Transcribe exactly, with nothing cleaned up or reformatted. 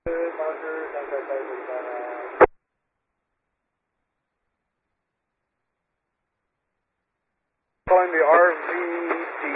Marker, contact five Calling the R V D